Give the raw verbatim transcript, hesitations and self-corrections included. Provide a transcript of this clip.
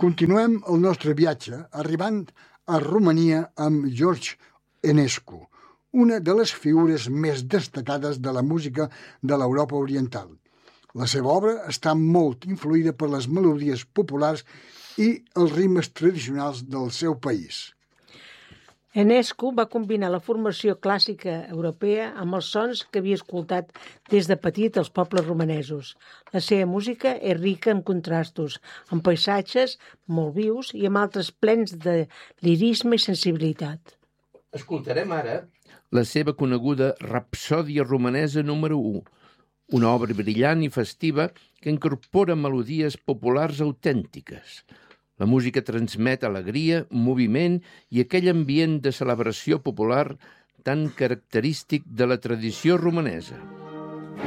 Continuem el nostre viatge arribant a Romania amb George Enescu, una de les figures més destacades de la música de l'Europa Oriental. La seva obra està molt influïda per les melodies populars i els ritmes tradicionals del seu país. Enescu va combinar la formació clàssica europea amb els sons que havia escoltat des de petit els pobles romanesos. La seva música és rica en contrastos, amb paisatges molt vius i amb altres plens de lirisme i sensibilitat. Escoltarem ara la seva coneguda Rapsòdia romanesa número u, una obra brillant i festiva que incorpora melodies populars autèntiques. La música transmet alegria, moviment i aquell ambient de celebració popular tan característic de la tradició romanesa.